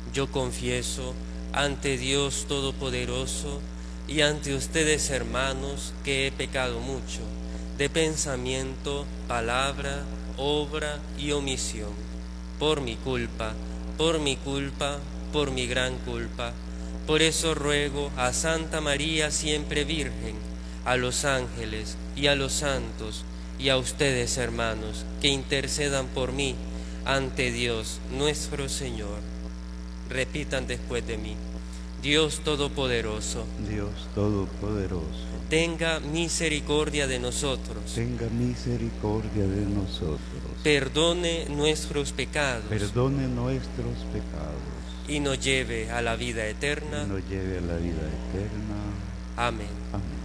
Yo confieso ante Dios Todopoderoso y ante ustedes, hermanos, que he pecado mucho, de pensamiento, palabra, obra y omisión, por mi culpa, por mi culpa, por mi gran culpa. Por eso ruego a Santa María siempre Virgen, a los ángeles y a los santos, y a ustedes, hermanos, que intercedan por mí ante Dios nuestro Señor. Repitan después de mí: Dios Todopoderoso, Dios Todopoderoso, tenga misericordia de nosotros, tenga misericordia de nosotros, perdone nuestros pecados, perdone nuestros pecados y nos lleve a la vida y eterna. nos lleve a la vida eterna. Amén. Amén.